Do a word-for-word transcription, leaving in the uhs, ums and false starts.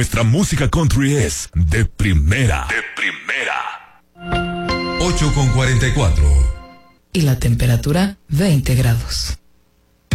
nuestra música country es de primera. De primera. ocho con cuarenta y cuatro. Y la temperatura veinte grados.